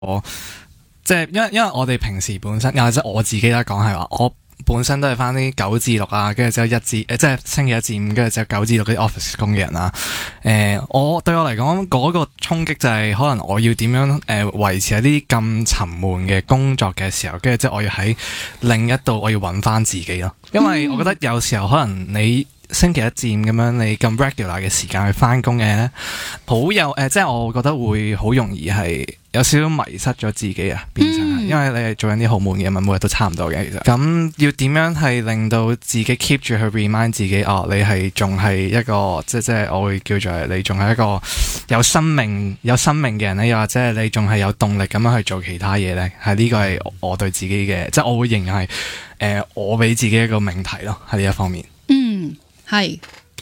我即係因為我哋平時本身，又或者我自己啦講係話，我本身都係翻啲9至6啊，跟住之後即係星期1至5，跟住之後9至6啲 office 工嘅人啦。對我嚟講嗰個衝擊就係可能我要點樣維持一啲咁沉悶嘅工作嘅時候，跟住即係我要喺另一度我要揾翻自己咯。因為我覺得有時候可能你星期1至5咁樣你咁 regular 嘅時間去翻工嘅，好有即係我覺得會好容易係有少少迷失咗自己啊，變成係因為你係做緊啲好悶嘅嘢，每日都差唔多嘅其實。咁要點樣係令到自己 keep 住去 remind 自己，你係仲係一個即係我會叫做你仲係一個有生命嘅人咧，又或者係你仲係有動力咁樣去做其他嘢咧？係呢個係我對自己嘅，即係我會形容係我俾自己一個命題咯，喺呢一方面。 係，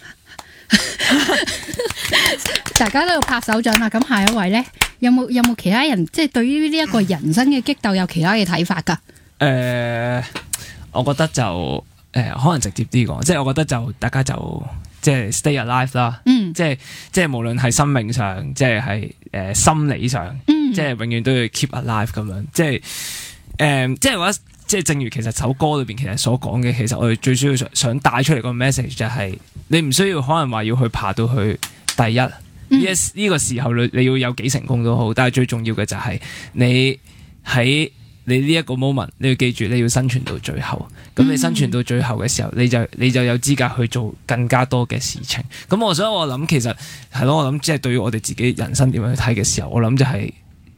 大家都要拍手掌啦。咁下一位咧，有冇其他人即係對於呢一個人生嘅激鬥有其他嘅睇法噶？ 我覺得就可能直接啲講，即係我覺得就大家就即係 stay alive 啦。即係無論係生命上，即係心理上，即係永遠都要 keep alive 咁樣。即係話。即係正如其實首歌裏邊其實所講嘅，其實我哋最需要想帶出嚟個 message 就係你唔需要可能話要去爬到去第一呢個時候你要有幾成功都好，但係最重要嘅就係你喺你呢一個 moment 你要記住你要生存到最後。咁你生存到最後嘅時候，你就有資格去做更加多嘅事情。咁所以我諗其實係咯，我諗即係對於我哋自己人生點樣去睇嘅時候，我諗就係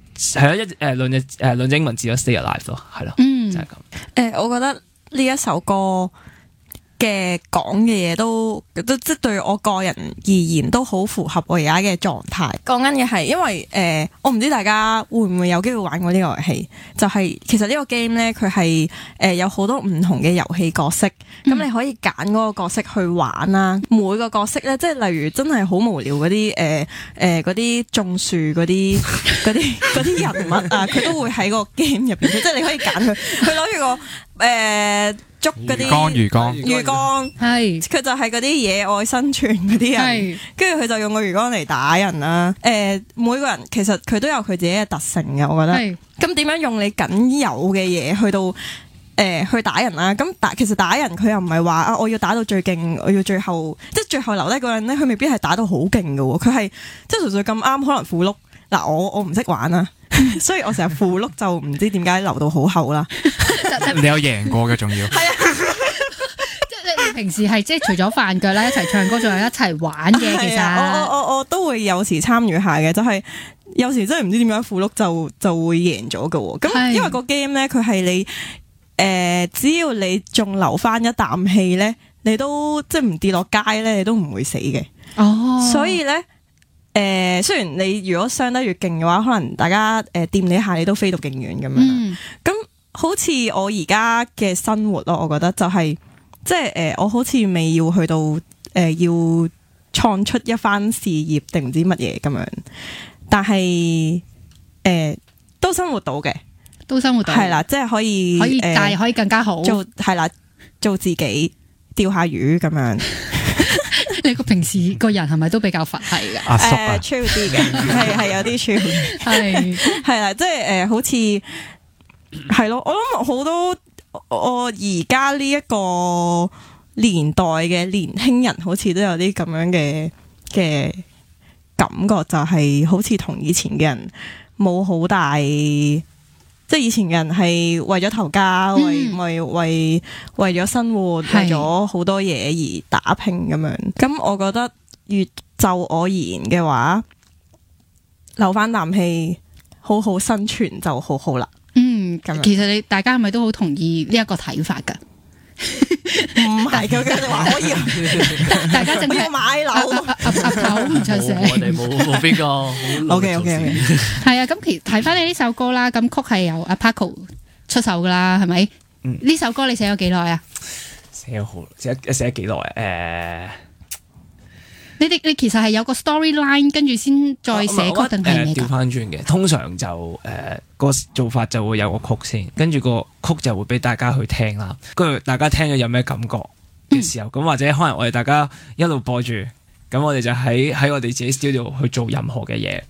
論英文字咯 stay alive 咯，係咯。就係咁。 我覺得呢一首歌嘅講嘅嘢都即係對我個人而言都好符合我而家嘅狀態。講緊嘅係因為我唔知大家會唔會有機會玩過呢個遊戲，就係其實呢個 game 咧佢係有好多唔同嘅遊戲角色，咁你可以揀嗰個角色去玩啦。每個角色咧，即係例如真係好無聊嗰啲嗰啲種樹嗰啲人物啊，佢都會喺個 game 入邊，即係你可以揀佢攞住個捉嗰啲魚缸，係佢就係嗰啲野外生存嗰啲人，跟住佢就用個魚缸嚟打人啦。每個人其實佢都有佢自己嘅特性嘅，我覺得。咁點樣用你僅有嘅嘢去到去打人啦？咁其實打人佢又唔係話我要打到最勁，我要最後留低嗰個人咧，佢未必係打到好勁嘅喎，佢係即係純粹咁啱可能副碌嗱，我唔識玩啊。所以我成日副碌就唔知點解留到好後啦。 你有贏過嘅仲要？係啊， 即係你平時係即係除咗飯腳啦，一齊唱歌，仲有一齊玩嘅。其實我都會有時參與下嘅，就係有時真係唔知點解副碌就會贏咗嘅。咁因為個 game 咧，佢係你只要你仲留翻一啖氣咧，你都即係唔跌落街咧，你都唔會死嘅。所以咧。雖然你如果傷得越勁嘅話，可能大家掂你下你都飛到勁遠咁樣。咁好似我而家嘅生活咯，我覺得就係即係我好似未要去到要創出一番事業定唔知乜嘢咁樣，但係都生活到嘅，係啦，即係可以但係可以更加好係啦，做自己釣下魚咁樣。 你個平時個人係咪都比較佛系㗎？ 阿叔啊 ，chill 啲嘅，係有啲 chill，係啦，即係好似係咯。我諗好多我而家呢一個年代嘅年輕人，好似都有啲咁樣嘅感覺，就係好似同以前嘅人冇好大。即係以前嘅人係為咗頭家，為咗生活，為咗好多嘢而打拼咁樣。咁我覺得，就我而言嘅話，留翻啖氣，好好生存就好好啦。咁其實大家係咪都好同意呢一個睇法㗎？ 唔係嘅，佢哋話可以，大家淨係買樓， 口唔出聲。 我哋冇邊個。 OK， 係啊，咁睇翻你呢首歌啦，咁曲係由阿 Paco 出手噶啦，係咪？呢首歌你寫咗幾耐啊？ 寫咗幾耐？ 你其實係有個 storyline，跟住先再寫歌定係咩？ 調翻轉嘅，通常就個做法就會有個曲先，跟住個曲就會俾大家去聽啦。跟住大家聽咗有咩感覺嘅時候，咁或者可能我哋大家一路播住，咁我哋就喺我哋自己 studio 去做任何嘅嘢。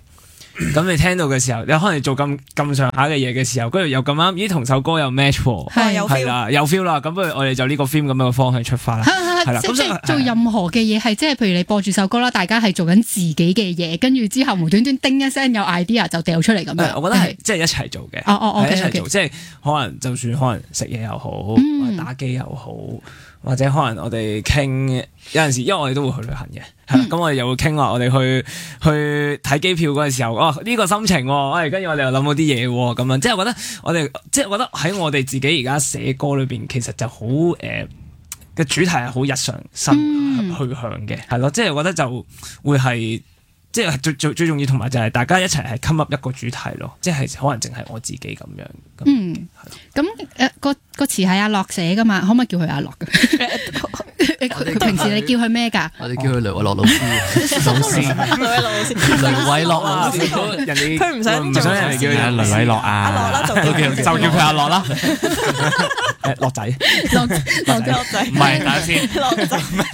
咁你聽到嘅時候，你可能做咁上下嘅嘢嘅時候，跟住又咁啱，咦同首歌又 match 喎，係啦，有 feel 啦，咁不如我哋就呢個 theme 咁樣嘅方向出發啦，係啦， 即係做任何嘅嘢係即係譬如你播住首歌啦，大家係做緊自己嘅嘢，跟住之後無端端叮一聲有 idea 就掉出嚟咁樣。 我覺得係即係一齊做嘅，一齊做，即係可能就算可能食嘢又好，打機又好。或者可能我哋傾有陣時，因為我哋都會去旅行嘅，係啦，咁我哋又會傾話我哋去睇機票嗰陣時候，呢個心情，跟住我哋又諗到啲嘢咁樣，即係我覺得我覺得喺我哋自己而家寫歌裏邊，其實就好嘅主題係好日常心去向嘅，係咯，即係我覺得就會係。即係最重要，同埋就係大家一齊係 come up 一個主題咯，即係可能淨係我自己咁樣。 咁個詞係阿樂寫噶嘛，可唔可以叫佢阿樂嘅？平時你叫佢咩㗎？ 我哋叫佢雷偉樂老師。雷偉樂老師， 人哋佢唔想人哋叫佢雷偉樂啊。 阿樂啦， 就叫佢阿樂啦。樂仔， 樂仔， 唔係，等下先。樂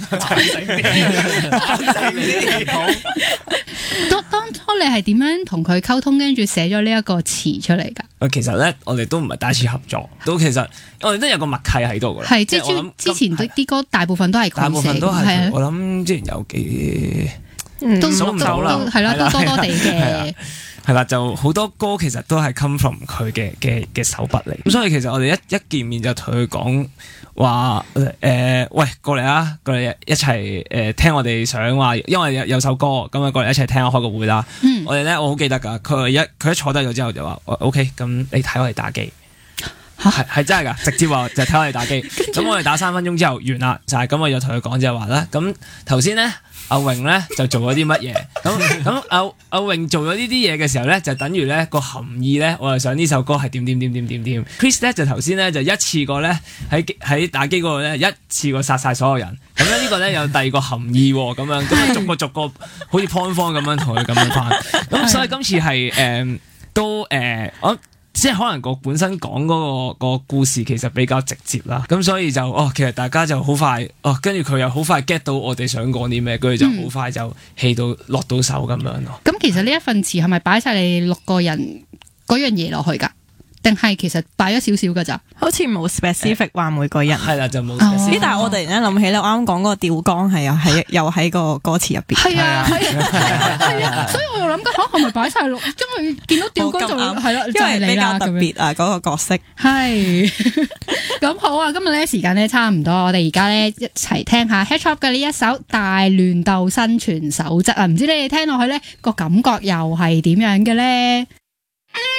仔，好。 當初你係點樣同佢溝通，跟住寫咗呢一個詞出嚟㗎？ 其實咧，我哋都唔係第一次合作，都其實我哋都有個默契喺度㗎。 係即係我諗之前啲歌大部分都係佢寫， 大部分都係我諗之前有幾都數唔到啦， 係啦，都多地嘅。 係啦，就好多歌其實都係 come from 佢嘅手筆嚟，咁所以其實我哋一見面就同佢講話，喂，過嚟啊，過嚟一齊聽我哋想話，因為有首歌咁啊，過嚟一齊聽開個會啦。我哋咧我好記得㗎，佢一坐低咗之後就話，OK，咁你睇我哋打機，係真係㗎，直接話就睇我哋打機。咁我哋打3分鐘之後完啦，就係咁我就同佢講就係話咧，咁頭先咧。阿榮咧就做咗啲乜嘢？咁阿榮做咗呢啲嘢嘅時候咧，就等於咧個含義咧，我就想呢首歌係點。Chris 咧就頭先咧就一次過咧喺打機嗰度咧一次過殺晒所有人。咁咧呢個咧有第二個含義喎，咁樣咁逐個好似 point 方咁樣同佢咁樣翻。咁所以今次係我。即係可能個本身講嗰個故事其實比較直接啦，咁所以就其實大家就好快跟住佢又好快 get 到我哋想講啲咩，跟住就好快就起到落到手咁樣咯。 咁其實呢一份詞係咪擺晒你6個人嗰樣嘢落去㗎？定係其實擺咗少少㗎咋？ 好似冇 specific 話每個人。 係啦，就冇 specific。 但係我突然間諗起咧，我啱啱講嗰個吊桿係又喺個歌詞入邊。係啊， 所以我又諗緊係咪擺晒落，因為見到吊桿就係咯， 因為比較特別啊嗰個角色。 係咁好啊！今日咧時間咧差唔多，我哋而家咧一齊聽下 Hedgehog 嘅呢一首《大亂鬥生存守則》啊！唔知你哋聽落去咧個感覺又係點樣嘅咧？